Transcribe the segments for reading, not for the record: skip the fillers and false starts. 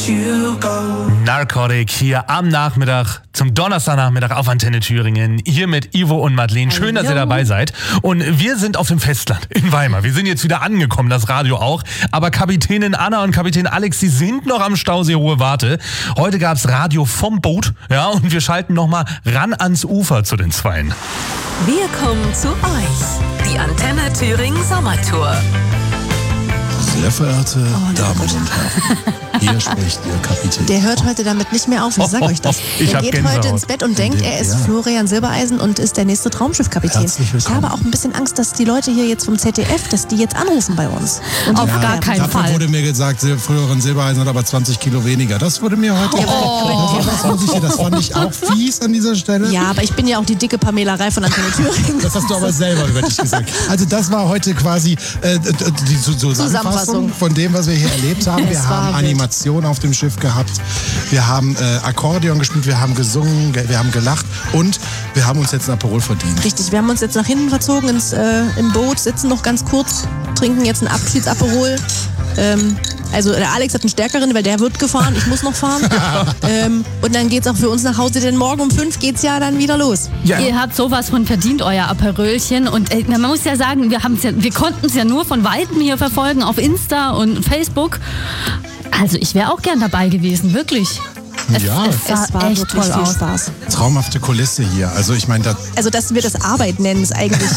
Narcotic hier am Nachmittag, zum Donnerstagnachmittag auf Antenne Thüringen. Hier mit Ivo und Madeleine. Schön, dass ihr dabei seid. Und wir sind auf dem Festland in Weimar. Wir sind jetzt wieder angekommen, das Radio auch. Aber Kapitänin Anna und Kapitän Alex, die sind noch am Stausee Hohe Warte. Heute gab's Radio vom Boot. Ja, und wir schalten nochmal ran ans Ufer zu den Zweien. Wir kommen zu euch. Die Antenne Thüringen Sommertour. Sehr verehrte Damen und Herren, hier spricht Ihr Kapitän. Der hört heute damit nicht mehr auf, ich sag euch das. Der geht heute ins Bett und denkt, er ist Florian Silbereisen und ist der nächste Traumschiffkapitän. Ich habe auch ein bisschen Angst, dass die Leute hier jetzt vom ZDF, dass die jetzt anrufen bei uns. Und auf gar keinen Fall. Wurde mir gesagt, Florian Silbereisen hat aber 20 Kilo weniger. Das wurde mir heute das fand ich auch fies an dieser Stelle. Ja, aber ich bin ja auch die dicke Pamela Reif von Antenne Thüringen. Das hast du aber selber über dich gesagt. Also das war heute quasi die Zusammenfassung von dem, was wir hier erlebt haben. Wir haben Animation auf dem Schiff gehabt, wir haben Akkordeon gespielt, wir haben gesungen, wir haben gelacht und wir haben uns jetzt ein Aperol verdient. Richtig, wir haben uns jetzt nach hinten verzogen im Boot, sitzen noch ganz kurz, trinken jetzt ein Abschiedsaperol. Also der Alex hat einen stärkeren, weil der wird gefahren, ich muss noch fahren. Und dann geht's auch für uns nach Hause, denn morgen um 5 geht's ja dann wieder los. Ja. Ihr habt sowas von verdient, euer Aperölchen. Und man muss ja sagen, wir konnten es ja nur von Weitem hier verfolgen auf Insta und Facebook. Also ich wäre auch gern dabei gewesen, wirklich. Es war echt toll viel Spaß. Traumhafte Kulisse hier. Also ich meine, dass wir das Arbeit nennen, ist eigentlich...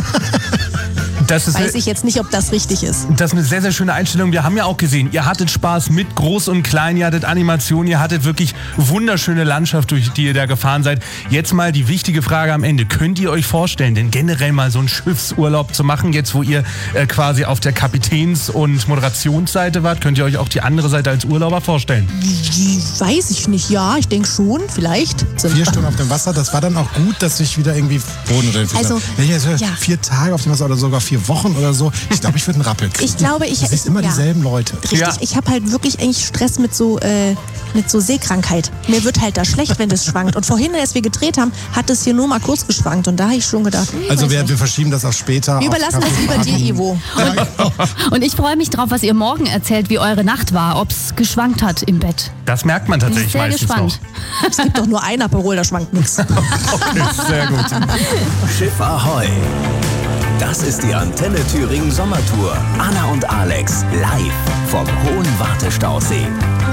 Weiß ich jetzt nicht, ob das richtig ist. Das ist eine sehr, sehr schöne Einstellung. Wir haben ja auch gesehen, ihr hattet Spaß mit Groß und Klein, ihr hattet Animation, ihr hattet wirklich wunderschöne Landschaft, durch die ihr da gefahren seid. Jetzt mal die wichtige Frage am Ende. Könnt ihr euch vorstellen, denn generell mal so einen Schiffsurlaub zu machen, jetzt wo ihr quasi auf der Kapitäns- und Moderationsseite wart? Könnt ihr euch auch die andere Seite als Urlauber vorstellen? Weiß ich nicht, ja, ich denke schon, vielleicht. 4 Stunden auf dem Wasser, das war dann auch gut, dass ich wieder irgendwie Boden oder den Füßen habe. Wenn ich jetzt höre, 4 Tage auf dem Wasser oder sogar 4 Wochen oder so, ich glaube, ich würde einen Rappel kriegen. Ich glaube, du siehst immer dieselben Leute. Richtig, ich habe halt wirklich eigentlich Stress mit so Seekrankheit. Mir wird halt da schlecht, wenn das schwankt. Und vorhin, als wir gedreht haben, hat es hier nur mal kurz geschwankt. Und da habe ich schon gedacht, also wir verschieben das auf später. Wir überlassen das lieber dir, Ivo. Und ich freue mich drauf, was ihr morgen erzählt, wie eure Nacht war, ob es geschwankt hat im Bett. Das merkt man tatsächlich meistens gespannt. noch. Es gibt doch nur ein Aperol, da schwankt nichts. Okay, sehr gut. Schiff Ahoi. Das ist die Antenne Thüringen Sommertour. Anna und Alex live vom Hohen Wartestausee.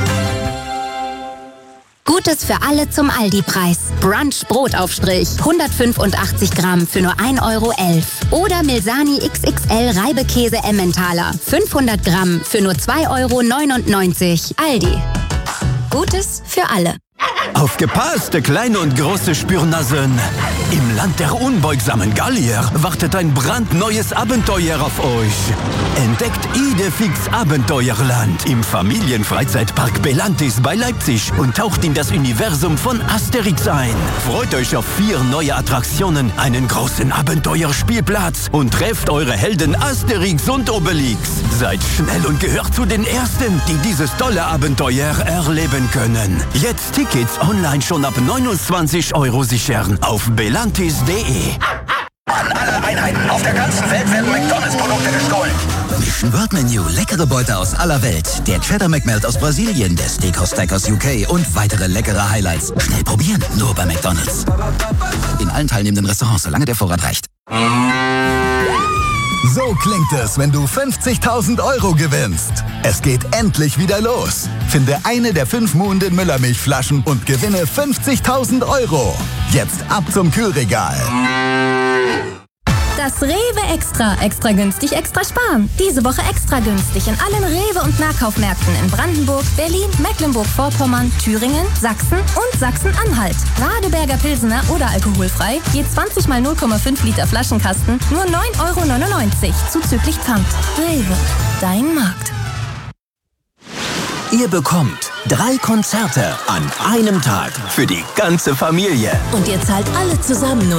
Gutes für alle zum Aldi-Preis. Brunch Brotaufstrich, 185 Gramm für nur 1,11 Euro. Oder Milsani XXL Reibekäse Emmentaler, 500 Gramm für nur 2,99 Euro. Aldi. Gutes für alle. Aufgepasst, kleine und große Spürnasen. Im Land der unbeugsamen Gallier wartet ein brandneues Abenteuer auf euch. Entdeckt Idefix Abenteuerland im Familienfreizeitpark Belantis bei Leipzig und taucht in das Universum von Asterix ein. Freut euch auf 4 neue Attraktionen, einen großen Abenteuerspielplatz und trefft eure Helden Asterix und Obelix. Seid schnell und gehört zu den Ersten, die dieses tolle Abenteuer erleben können. Jetzt Tickets online schon ab 29 Euro sichern auf belantis.de. An alle Einheiten auf der ganzen Welt werden McDonalds-Produkte gestohlen. Mission World Menu, leckere Beute aus aller Welt. Der Cheddar McMelt aus Brasilien, der Steakhouse Stack aus UK und weitere leckere Highlights. Schnell probieren, nur bei McDonalds. In allen teilnehmenden Restaurants, solange der Vorrat reicht. So klingt es, wenn du 50.000 Euro gewinnst. Es geht endlich wieder los. Finde eine der 5 Moon Müllermilchflaschen und gewinne 50.000 Euro. Jetzt ab zum Kühlregal. Das Rewe Extra. Extra günstig, extra sparen. Diese Woche extra günstig in allen Rewe- und Nahkaufmärkten in Brandenburg, Berlin, Mecklenburg-Vorpommern, Thüringen, Sachsen und Sachsen-Anhalt. Radeberger Pilsener oder alkoholfrei, je 20 mal 0,5 Liter Flaschenkasten, nur 9,99 Euro, zuzüglich Pfand. Rewe, dein Markt. Ihr bekommt 3 Konzerte an einem Tag für die ganze Familie. Und ihr zahlt alle zusammen nur